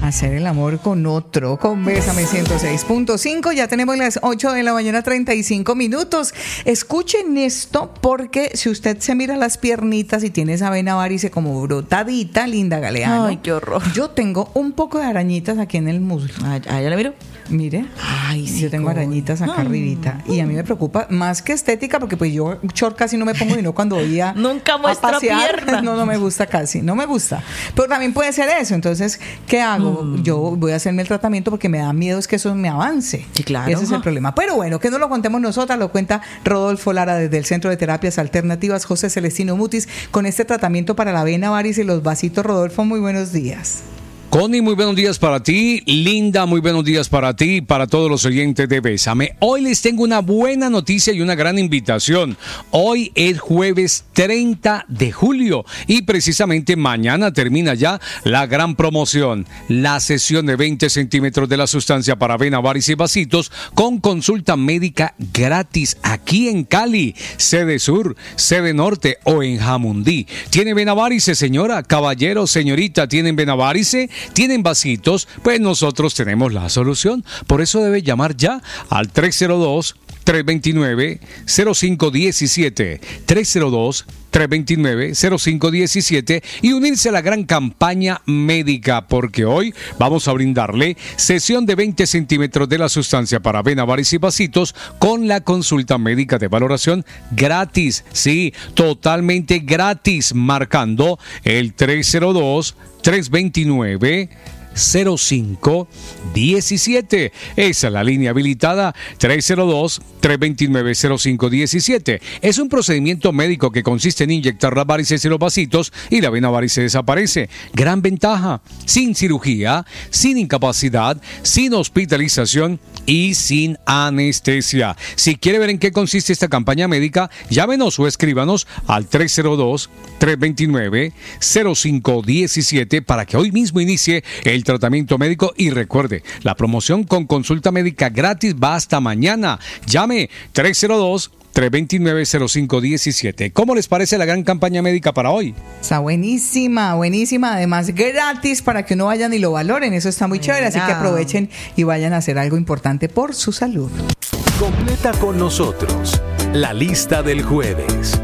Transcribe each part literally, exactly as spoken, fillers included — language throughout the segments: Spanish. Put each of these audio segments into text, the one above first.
hacer el amor con otro, con Bésame ciento seis punto cinco. Ya tenemos las ocho de la mañana, treinta y cinco minutos. Escuchen esto, porque si usted se mira las piernitas y tiene esa vena varice como brotadita, Linda Galeano. Ay, qué horror. Yo tengo un poco de arañitas aquí en el muslo. Ah, ya la miro. Mire, ay, sí, yo tengo coño. arañitas acá arribita y a mí me preocupa más que estética, porque pues yo short casi no me pongo, y no cuando voy a, Nunca a muestra pasear, pierna. no, no me gusta casi, no me gusta, pero también puede ser eso. Entonces, ¿qué hago? Mm. Yo voy a hacerme el tratamiento porque me da miedo es que eso me avance. Sí, claro. Ese es el problema. Pero bueno, que no lo contemos nosotras, lo cuenta Rodolfo Lara desde el Centro de Terapias Alternativas José Celestino Mutis con este tratamiento para la vena varice y los vasitos. Rodolfo, muy buenos días. Connie, muy buenos días para ti. Linda, muy buenos días para ti y para todos los oyentes de Bésame. Hoy les tengo una buena noticia y una gran invitación. Hoy es jueves treinta de julio y precisamente mañana termina ya la gran promoción. La sesión de veinte centímetros de la sustancia para vena, varice y vasitos con consulta médica gratis aquí en Cali, sede sur, sede norte o en Jamundí. ¿Tiene vena varice, señora, caballero, señorita? ¿Tienen vena varice? ¿Tienen vasitos? Pues nosotros tenemos la solución. Por eso debe llamar ya al tres cero dos, tres dos nueve, cero cinco uno siete, tres cero dos, tres dos nueve, cero cinco uno siete y unirse a la gran campaña médica, porque hoy vamos a brindarle sesión de veinte centímetros de la sustancia para vena, varice y vasitos con la consulta médica de valoración gratis. Sí, totalmente gratis, marcando el tres cero dos, tres dos nueve, cero cinco uno siete. Esa es la línea habilitada, tres cero dos, tres dos nueve, cero cinco uno siete. Es un procedimiento médico que consiste en inyectar las varices y los vasitos y la vena varice desaparece. Gran ventaja, sin cirugía, sin incapacidad, sin hospitalización y sin anestesia. Si quiere ver en qué consiste esta campaña médica, llámenos o escríbanos al tres cero dos, tres dos nueve, cero cinco uno siete para que hoy mismo inicie el tratamiento médico. Y recuerde, la promoción con consulta médica gratis va hasta mañana. Llame tres cero dos, tres dos nueve, cero cinco uno siete. ¿Cómo les parece la gran campaña médica para hoy? Está buenísima, buenísima. Además, gratis para que uno vayan y lo valoren. Eso está muy chévere. Así que aprovechen y vayan a hacer algo importante por su salud. Completa con nosotros la lista del jueves.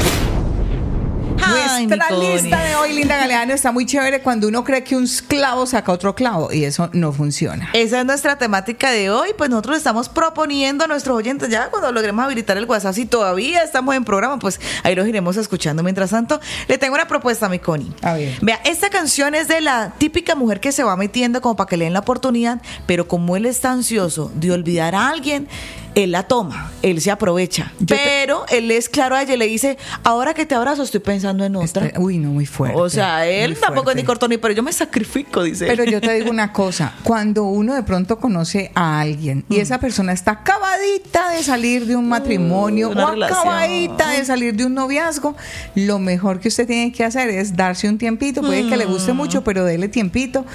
Ay, Nuestra mi lista Connie. de hoy, Linda Galeano, está muy chévere cuando uno cree que un clavo saca otro clavo y eso no funciona. Esa es nuestra temática de hoy. Pues nosotros estamos proponiendo a nuestros oyentes, ya cuando logremos habilitar el WhatsApp, si todavía estamos en programa, pues ahí los iremos escuchando. Mientras tanto, le tengo una propuesta a mi Connie. A ver. Vea, esta canción es de la típica mujer que se va metiendo como para que le den la oportunidad, pero como él está ansioso de olvidar a alguien, él la toma, él se aprovecha. Yo pero te... él es claro a ella y le dice, ahora que te abrazo estoy pensando en otra. Este, uy, no, muy fuerte. O sea, él muy tampoco fuerte. es ni corto ni, pero yo me sacrifico, dice. Pero yo te digo una cosa, cuando uno de pronto conoce a alguien y esa persona está acabadita de salir de un matrimonio una o relación. acabadita de salir de un noviazgo, lo mejor que usted tiene que hacer es darse un tiempito. Puede que le guste mucho, pero dele tiempito